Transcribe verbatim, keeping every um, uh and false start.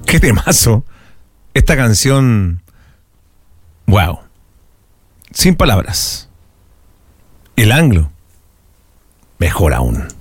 qué temazo. Esta canción, wow, sin palabras. El Anglo, mejor aún.